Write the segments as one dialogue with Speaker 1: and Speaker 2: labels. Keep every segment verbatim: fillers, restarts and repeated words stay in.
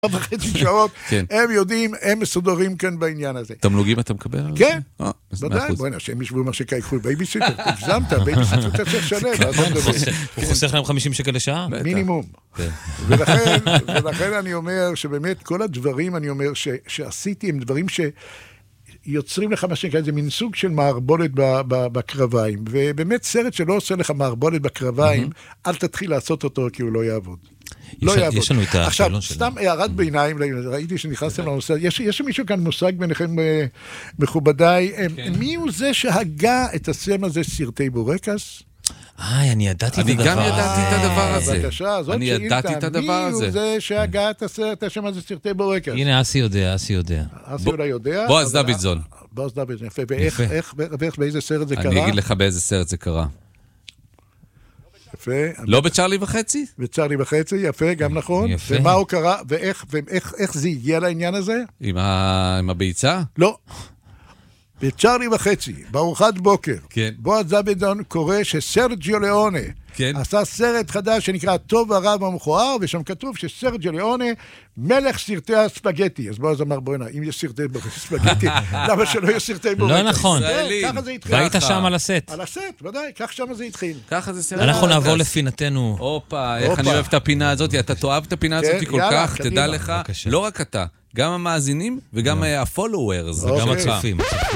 Speaker 1: וחצי שעות, הם יודעים, הם מסודרים כאן בעניין הזה.
Speaker 2: תמלוגים אתה מקבל?
Speaker 1: כן, ודאי, בואי נשם ישבו מה שכייקחו בייביסיטר, תגזמת, בייביסיטר אתה צריך שלם.
Speaker 3: הוא חוסך להם חמישים שקל לשעה?
Speaker 1: מינימום. ולכן אני אומר שבאמת כל הדברים, אני אומר שעשיתי, הם דברים שיוצרים לך מה שנקרא, זה מין סוג של מערבולת בקרביים, ובאמת סרט שלא עושה לך מערבולת בקרביים, אל תתחיל לעשות אותו כי הוא לא יעבוד. לא יעבוד.
Speaker 3: יש לנו את השאלון שלנו.
Speaker 1: עכשיו, סתם הערת ביניים, ראיתי שנכנסתם לנושא, יש מישהו כאן מושג ביניכם מכובדיי, מי הוא זה שהגה את השם הזה סרטי בורקס?
Speaker 3: איי, אני ידעתי את הדבר הזה.
Speaker 2: אני גם ידעתי את הדבר הזה.
Speaker 1: בבקשה, זאת
Speaker 2: אני ידעתי את הדבר הזה.
Speaker 1: מי הוא זה שהגה את השם הזה סרטי בורקס?
Speaker 3: הנה, אסי יודע, אסי יודע.
Speaker 1: אסי אולי יודע.
Speaker 2: בועז דוידזון.
Speaker 1: בועז דוידזון, יפה. ואיך, באיזה סרט זה קרה?
Speaker 2: אני אגיד לך באיזה סרט זה קרה.
Speaker 1: יפה.
Speaker 2: לא בצ'רלי וחצי?
Speaker 1: בצ'רלי וחצי, יפה, גם נכון.
Speaker 3: יפה.
Speaker 1: ומה הוא קרה, ואיך, ואיך, איך זה הגיע לעניין הזה?
Speaker 2: עם ה... עם הביצה?
Speaker 1: לא. בצ'רלי וחצי, בארוחת בוקר,
Speaker 2: כן.
Speaker 1: בועז דוידזון קורא שסרג'יו ליאונה
Speaker 2: כן.
Speaker 1: עשה סרט חדש שנקרא הטוב הרע והמכוער, ושם כתוב שסרג'יו ליאונה מלך סרטי הספגטי. אז בועז אמר, בוא'נה, אם יש סרטי ספגטי, למה שלא יש סרטי בורקס?
Speaker 3: לא נכון.
Speaker 1: ככה זה התחיל.
Speaker 3: והיית שם על הסט.
Speaker 1: על הסט, ודאי, כך שם זה התחיל.
Speaker 2: ככה זה סרט.
Speaker 3: אנחנו נעבור לפינתנו.
Speaker 2: הופה, איך אני אוהב את הפינה הזאת, אתה תאהב את הפינה הזאת כל כך, תדע לך, לא רק אתה, גם המאזינים וגם הפולוורס, וגם הצופים.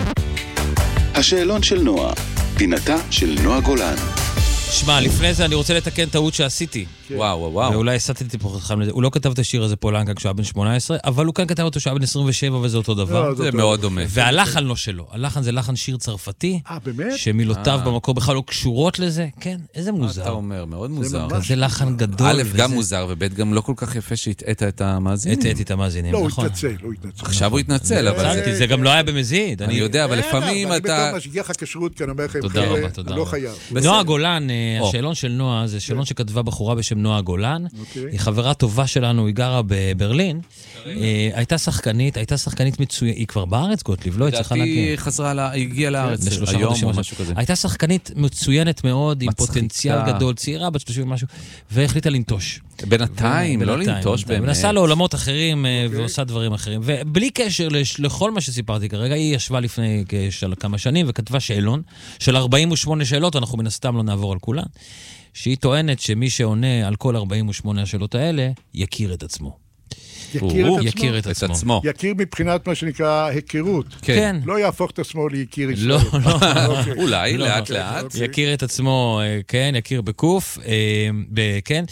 Speaker 4: השאלון של נועה, פינתה של נועה גולן.
Speaker 3: שמע, לפני זה אני רוצה לתקן טעות שעשיתי.
Speaker 2: וואו, וואו, וואו.
Speaker 3: ואולי הסתתי פה חכם לזה. הוא לא כתב את השיר הזה פולנקה כשהוא היה בן שמונה עשרה, אבל הוא כאן כתב אותו כשהוא היה בן עשרים ושבע, וזה אותו דבר.
Speaker 2: זה מאוד דומה.
Speaker 3: והלחן לא שלו. הלחן זה לחן שיר צרפתי.
Speaker 1: אה, באמת?
Speaker 3: שמילותיו במקור בכלל לא קשורות לזה. כן, איזה מוזר.
Speaker 2: אתה אומר, מאוד מוזר.
Speaker 3: זה לחן גדול.
Speaker 2: א', גם מוזר, וב', גם לא כל כך יפה שהתעת את המאזינים.
Speaker 3: התעתי את המאזינים,
Speaker 1: לא, הוא
Speaker 3: נכון.
Speaker 1: התנצל, הוא התנצל.
Speaker 2: עכשיו הוא התנצל, אבל זה...
Speaker 3: זה גם לא היה במזיד.
Speaker 2: אני יודע, אבל לפעמים אתה...
Speaker 1: אני בתור משגיח הכשרות כאן, אומר לכם,
Speaker 3: תודה רבה, תודה
Speaker 1: לא
Speaker 3: רבה.
Speaker 1: חייב.
Speaker 3: נועה גולן, השאלון של נועה, זה שאלון שכתבה בחורה בשם נועה גולן. היא חברה טובה שלנו, היא גרה בברלין. הייתה שחקנית, הייתה שחקנית מצוינת, היא כבר בארץ, גוטליב, לא? היא צריכה להגיע.
Speaker 2: היא חזרה, היא הגיעה לארץ היום או משהו כזה.
Speaker 3: הייתה שחקנית מצוינת מאוד, עם פוטנציאל גדול, צעירה, בת שלושים ומשהו, והחליטה לנטוש.
Speaker 2: בינתיים, לא לנטוש באמת.
Speaker 3: ונסעה לעולמות אחרים ועושה דברים אחרים. ובלי קשר לכל מה שסיפרתי כרגע, היא ישבה לפני כמה שנים וכתבה שאלון של ארבעים ושמונה שאלות, אנחנו מן הסתם לא נעבור על כולן, שהיא טוענת שמי שעונה על כל ארבעים ושמונה השאלות האלה, יכיר את עצמו.
Speaker 1: יכיר את
Speaker 3: עצמו.
Speaker 1: יכיר מבחינת מה שנקרא היכרות.
Speaker 3: כן.
Speaker 1: לא יהפוך את עצמו להכיר ישראל.
Speaker 3: לא, לא.
Speaker 2: אולי, לאט לאט.
Speaker 3: יכיר את עצמו, כן, יכיר בקוף, כן,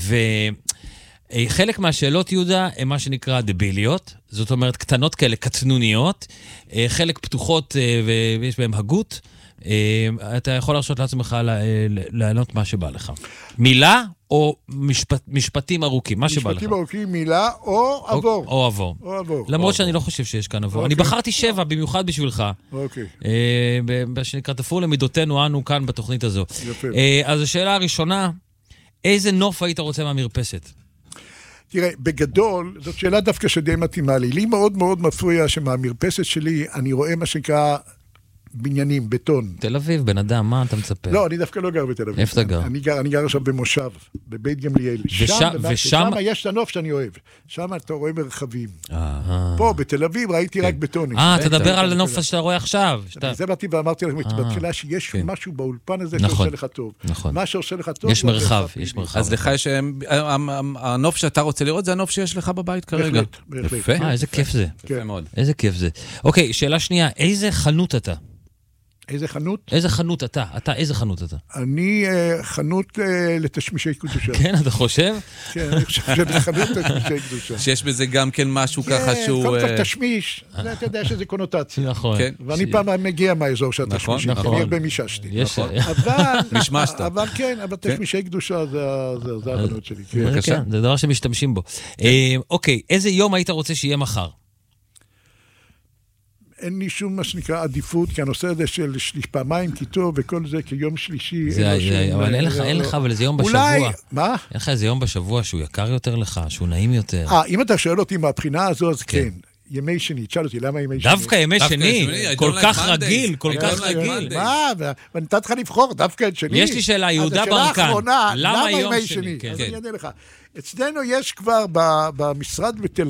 Speaker 3: וחלק מהשאלות, יהודה, הם מה שנקרא דביליות, זאת אומרת, קטנות כאלה, קטנוניות, חלק פתוחות ויש בהם הגות, אתה יכול להרשות לעצמך לענות מה שבא לך. מילה או משפטים ארוכים, מה שבא לך.
Speaker 1: משפטים ארוכים, מילה או עבור.
Speaker 3: או עבור. למרות שאני לא חושב שיש כאן עבור. אני בחרתי שבע במיוחד בשבילך.
Speaker 1: אוקיי.
Speaker 3: שנקרא תפור למידותינו אנו כאן בתוכנית הזו.
Speaker 1: יפה.
Speaker 3: אז השאלה הראשונה, איזה נוף היית רוצה מהמרפסת?
Speaker 1: תראה, בגדול, זאת שאלה דווקא שדי מתאימה לי. לי מאוד מאוד מפריע שמהמרפסת שלי אני רואה מה שנקרא בניינים, בטון.
Speaker 3: תל אביב, בן אדם, מה אתה מצפה?
Speaker 1: לא, אני דווקא לא גר בתל אביב.
Speaker 3: איפה אתה גר?
Speaker 1: אני גר, אני גר עכשיו במושב, בבית גמליאל.
Speaker 3: ושם, ושם...
Speaker 1: יש את הנוף שאני אוהב. שם אתה רואה מרחבים. פה, בתל אביב, ראיתי רק בטונים.
Speaker 3: אה, אתה תדבר על הנוף שאתה רואה עכשיו.
Speaker 1: זה באתי ואמרתי לכם בתחילה שיש משהו באולפן הזה שעושה לך טוב.
Speaker 3: נכון.
Speaker 1: מה שעושה לך טוב...
Speaker 3: יש מרחב, יש מרחב.
Speaker 2: אז לך יש... הנוף שאתה רוצה לראות זה הנוף שיש לך בבית כרגע.
Speaker 1: בהחלט.
Speaker 3: אה, איזה כיף זה.
Speaker 2: יפה מאוד.
Speaker 3: איזה כיף זה. אוקיי, שאלה שנייה, איזה חנות אתה?
Speaker 1: איזה חנות?
Speaker 3: איזה חנות אתה? אתה, איזה חנות אתה?
Speaker 1: אני חנות לתשמישי קדושה.
Speaker 3: כן, אתה חושב?
Speaker 1: כן, אני חושב שאני חנות לתשמישי קדושה.
Speaker 2: שיש בזה גם כן משהו ככה שהוא...
Speaker 1: קודם כל תשמיש, אתה יודע שזה קונוטציה.
Speaker 3: נכון.
Speaker 1: ואני פעם מגיע מהאזור של התשמישי.
Speaker 3: נכון.
Speaker 1: אני הרבה מיששתי.
Speaker 3: נכון.
Speaker 2: משמשת.
Speaker 1: אבל כן, אבל תשמישי קדושה זה החנות שלי.
Speaker 3: בבקשה. זה דבר שמשתמשים בו. אוקיי, איזה יום היית רוצה שיהיה מחר?
Speaker 1: אין לי שום מה שנקרא עדיפות, כי הנושא הזה של פעמיים כיתוב וכל זה כיום שלישי.
Speaker 3: אבל אין לך, אבל איזה יום בשבוע.
Speaker 1: אולי, מה?
Speaker 3: אין לך איזה יום בשבוע שהוא יקר יותר לך, שהוא נעים יותר.
Speaker 1: אה, אם אתה שואל אותי מהבחינה הזו, אז כן. ימי שני, תשאל אותי, למה ימי שני?
Speaker 3: דווקא ימי שני, כל כך רגיל, כל כך רגיל.
Speaker 1: מה? ואני נתת לך לבחור, דווקא את שני.
Speaker 3: יש לי שאלה, יהודה ברקן, למה יום שני?
Speaker 1: אז אני אענה לך. אצלנו יש כבר במשרד בתל